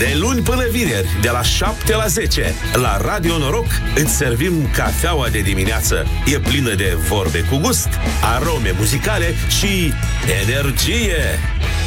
De luni până vineri, de la 7 la 10, la Radio Noroc îți servim cafeaua de dimineață. E plină de vorbe cu gust, arome muzicale și energie.